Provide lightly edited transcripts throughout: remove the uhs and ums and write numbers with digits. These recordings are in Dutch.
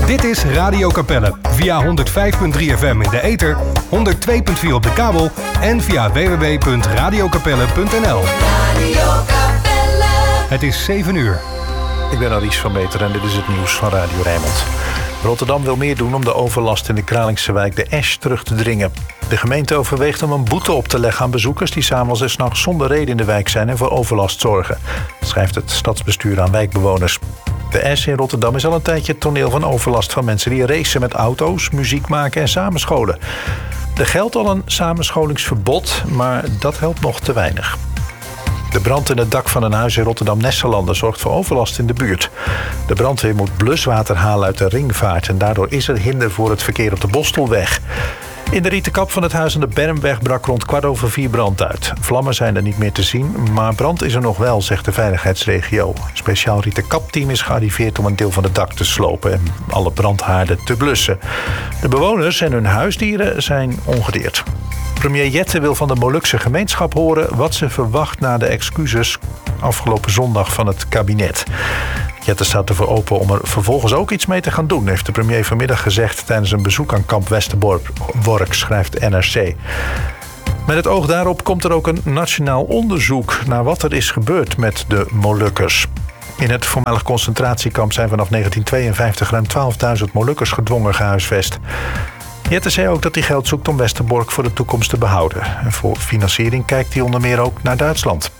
Dit is Radio Capelle via 105.3 FM in de ether, 102.4 op de kabel en via www.radiocapelle.nl. Het is 7 uur. Ik ben Alice van Meter en dit is het nieuws van Radio Rijnmond. Rotterdam wil meer doen om de overlast in de Kralingse wijk De Esch terug te dringen. De gemeente overweegt om een boete op te leggen aan bezoekers die 's avonds en 's nachts zonder reden in de wijk zijn en voor overlast zorgen, schrijft het stadsbestuur aan wijkbewoners. De Esch in Rotterdam is al een tijdje het toneel van overlast van mensen die racen met auto's, muziek maken en samenscholen. Er geldt al een samenscholingsverbod, maar dat helpt nog te weinig. De brand in het dak van een huis in Rotterdam-Nesselanden zorgt voor overlast in de buurt. De brandweer moet bluswater halen uit de ringvaart en daardoor is er hinder voor het verkeer op de Bostelweg. In de rieten kap van het huis aan de Bermweg brak rond 3:15 brand uit. Vlammen zijn er niet meer te zien, maar brand is er nog wel, zegt de veiligheidsregio. Een speciaal rieten kapteam is gearriveerd om een deel van het dak te slopen en alle brandhaarden te blussen. De bewoners en hun huisdieren zijn ongedeerd. Premier Jette wil van de Molukse gemeenschap horen wat ze verwacht na de excuses afgelopen zondag van het kabinet. Jette staat ervoor open om er vervolgens ook iets mee te gaan doen, heeft de premier vanmiddag gezegd tijdens een bezoek aan kamp Westerbork, schrijft NRC. Met het oog daarop komt er ook een nationaal onderzoek naar wat er is gebeurd met de Molukkers. In het voormalig concentratiekamp zijn vanaf 1952 ruim 12.000 Molukkers gedwongen gehuisvest. Jette zei ook dat hij geld zoekt om Westerbork voor de toekomst te behouden. En voor financiering kijkt hij onder meer ook naar Duitsland.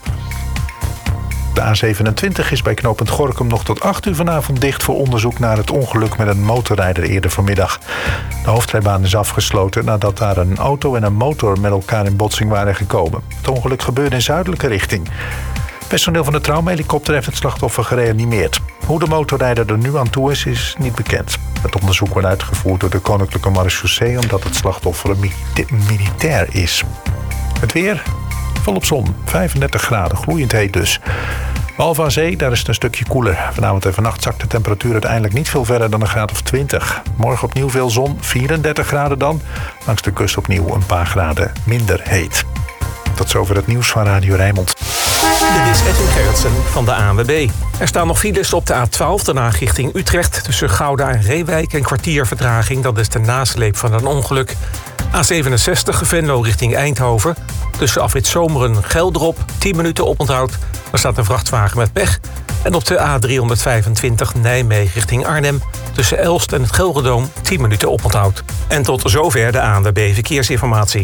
De A27 is bij knooppunt Gorinchem nog tot 8 uur vanavond dicht voor onderzoek naar het ongeluk met een motorrijder eerder vanmiddag. De hoofdrijbaan is afgesloten nadat daar een auto en een motor met elkaar in botsing waren gekomen. Het ongeluk gebeurde in zuidelijke richting. Personeel van de traumahelikopter heeft het slachtoffer gereanimeerd. Hoe de motorrijder er nu aan toe is niet bekend. Het onderzoek wordt uitgevoerd door de Koninklijke Marechaussee omdat het slachtoffer een militair is. Het weer, volop zon, 35 graden, gloeiend heet dus. Behalve aan zee, daar is het een stukje koeler. Vanavond en vannacht zakt de temperatuur uiteindelijk niet veel verder dan een graad of 20. Morgen opnieuw veel zon, 34 graden dan. Langs de kust opnieuw een paar graden minder heet. Tot zover het nieuws van Radio Rijnmond. Dit is Edwin Gerritsen van de ANWB. Er staan nog files op de A12, daarna richting Utrecht. Tussen Gouda en Reewijk een kwartier vertraging. Dat is de nasleep van een ongeluk. A67 Venlo richting Eindhoven. Tussen afrit Zomeren Geldrop 10 minuten oponthoud. Er staat een vrachtwagen met pech. En op de A325 Nijmegen richting Arnhem. Tussen Elst en het Gelredoom 10 minuten oponthoud. En tot zover de ANWB Verkeersinformatie.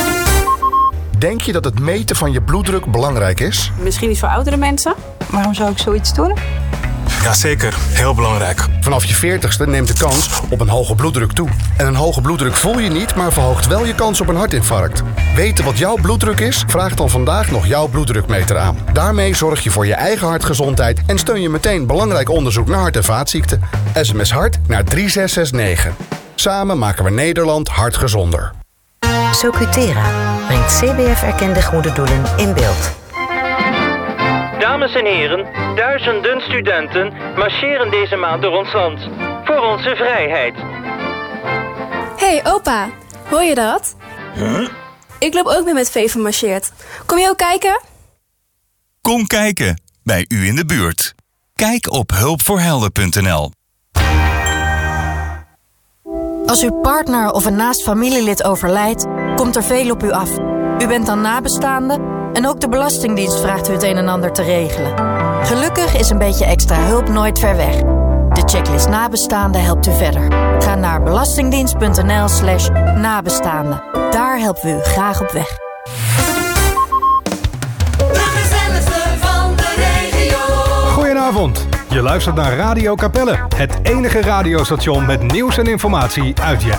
Denk je dat het meten van je bloeddruk belangrijk is? Misschien iets voor oudere mensen. Waarom zou ik zoiets doen? Jazeker, heel belangrijk. Vanaf je 40ste neemt de kans op een hoge bloeddruk toe. En een hoge bloeddruk voel je niet, maar verhoogt wel je kans op een hartinfarct. Weten wat jouw bloeddruk is? Vraag dan vandaag nog jouw bloeddrukmeter aan. Daarmee zorg je voor je eigen hartgezondheid en steun je meteen belangrijk onderzoek naar hart- en vaatziekten. SMS HART naar 3669. Samen maken we Nederland hartgezonder. Socutera brengt CBF-erkende goede doelen in beeld. Dames en heren, duizenden studenten marcheren deze maand door ons land. Voor onze vrijheid. Hey opa, hoor je dat? Huh? Ik loop ook mee met Veven marcheert. Kom je ook kijken? Kom kijken, bij u in de buurt. Kijk op hulpvoorhelden.nl. Als uw partner of een naast familielid overlijdt, komt er veel op u af. U bent dan nabestaande en ook de Belastingdienst vraagt u het een en ander te regelen. Gelukkig is een beetje extra hulp nooit ver weg. De checklist nabestaande helpt u verder. Ga naar belastingdienst.nl/nabestaande. Daar helpen we u graag op weg. Goedenavond. Je luistert naar Radio Capelle, het enige radiostation met nieuws en informatie uit je